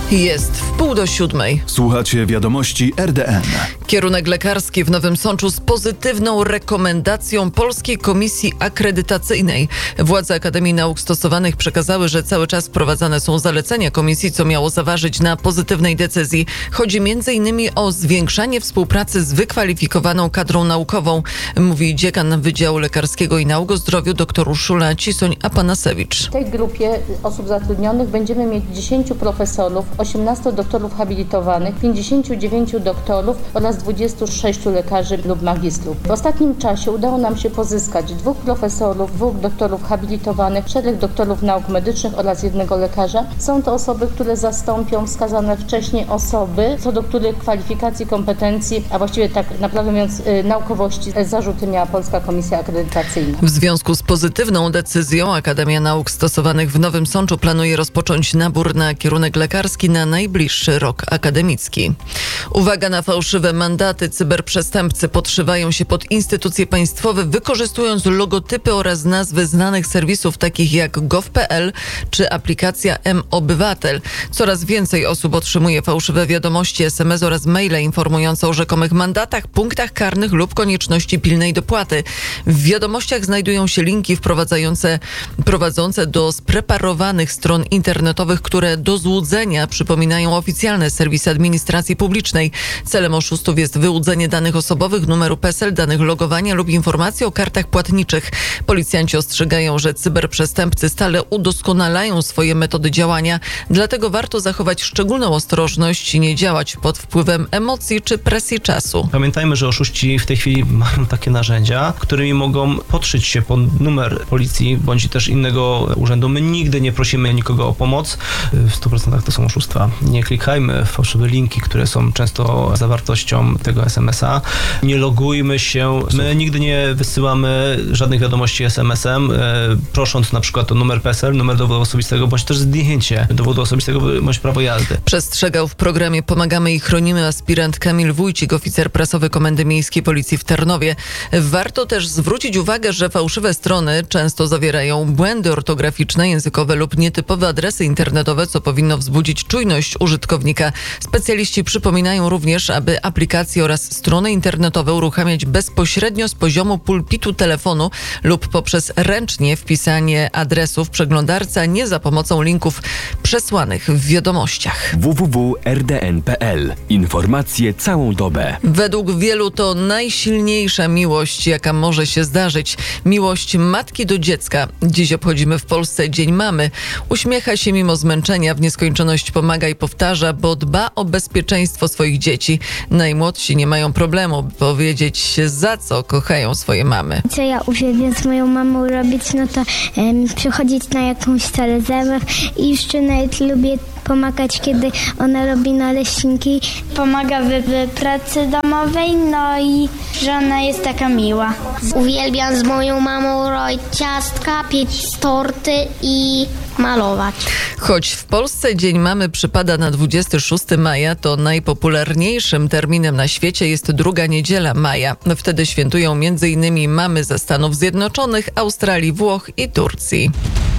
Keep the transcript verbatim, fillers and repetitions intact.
Jest w pół do siódmej. Słuchacie wiadomości R D N. Kierunek lekarski w Nowym Sączu z pozytywną rekomendacją Polskiej Komisji Akredytacyjnej. Władze Akademii Nauk Stosowanych przekazały, że cały czas wprowadzane są zalecenia komisji, co miało zaważyć na pozytywnej decyzji. Chodzi między innymi o zwiększanie współpracy z wykwalifikowaną kadrą naukową, mówi dziekan Wydziału Lekarskiego i Nauk o Zdrowiu dr Urszula Cisoń-Apanasewicz. W tej grupie osób zatrudnionych będziemy mieć dziesięciu profesorów, osiemnastu doktorów habilitowanych, pięćdziesięciu dziewięciu doktorów oraz dwudziestu sześciu lekarzy lub magistrów. W ostatnim czasie udało nam się pozyskać dwóch profesorów, dwóch doktorów habilitowanych, czterech doktorów nauk medycznych oraz jednego lekarza. Są to osoby, które zastąpią wskazane wcześniej osoby, co do których kwalifikacji, kompetencji, a właściwie tak naprawdę mówiąc naukowości, zarzuty miała Polska Komisja Akredytacyjna. W związku z pozytywną decyzją Akademia Nauk Stosowanych w Nowym Sączu planuje rozpocząć nabór na kierunek lekarski na najbliższy rok akademicki. Uwaga na fałszywe mandaty. Cyberprzestępcy podszywają się pod instytucje państwowe, wykorzystując logotypy oraz nazwy znanych serwisów takich jak gov kropka p l czy aplikacja M-Obywatel. Coraz więcej osób otrzymuje fałszywe wiadomości, es em es oraz maile informujące o rzekomych mandatach, punktach karnych lub konieczności pilnej dopłaty. W wiadomościach znajdują się linki wprowadzające, prowadzące do spreparowanych stron internetowych, które do złudzenia przypominają oficjalne serwisy administracji publicznej. Celem oszustów jest wyłudzenie danych osobowych, numeru P E S E L, danych logowania lub informacji o kartach płatniczych. Policjanci ostrzegają, że cyberprzestępcy stale udoskonalają swoje metody działania, dlatego warto zachować szczególną ostrożność i nie działać pod wpływem emocji czy presji czasu. Pamiętajmy, że oszuści w tej chwili mają takie narzędzia, którymi mogą podszyć się pod numer policji bądź też innego urzędu. My nigdy nie prosimy nikogo o pomoc. W stu procentach to są oszustwa. Nie klikajmy w fałszywe linki, które są często zawartością tego es em es a. Nie logujmy się. My nigdy nie wysyłamy żadnych wiadomości es em es em, e, prosząc na przykład o numer P E S E L, numer dowodu osobistego, bądź też zdjęcie dowodu osobistego, bądź prawo jazdy. Przestrzegał w programie Pomagamy i Chronimy aspirant Kamil Wójcik, oficer prasowy Komendy Miejskiej Policji w Tarnowie. Warto też zwrócić uwagę, że fałszywe strony często zawierają błędy ortograficzne, językowe lub nietypowe adresy internetowe, co powinno wzbudzić czujność użytkownika. Specjaliści przypominają również, aby aplikacje oraz strony internetowe uruchamiać bezpośrednio z poziomu pulpitu telefonu lub poprzez ręcznie wpisanie adresu w przeglądarce, a nie za pomocą linków przesłanych w wiadomościach. w w w kropka r d n kropka p l. Informacje całą dobę. Według wielu to najsilniejsza miłość, jaka może się zdarzyć. Miłość matki do dziecka. Dziś obchodzimy w Polsce Dzień Mamy. Uśmiecha się mimo zmęczenia, w nieskończoność pomaga i powtarza, bo dba o bezpieczeństwo swoich dzieci. Najmłodsi nie mają problemu, by powiedzieć, za co kochają swoje mamy. Co ja uwielbiam z moją mamą robić, no to um, przychodzić na jakąś salę zabaw i jeszcze nawet lubię pomagać, kiedy ona robi naleśniki. Pomaga w, w pracy domowej, no i że ona jest taka miła. Uwielbiam z moją mamą robić ciastka, piec torty i malować. Choć w Polsce Dzień Mamy przypada na dwudziestego szóstego maja, to najpopularniejszym terminem na świecie jest druga niedziela maja. Wtedy świętują między innymi mamy ze Stanów Zjednoczonych, Australii, Włoch i Turcji.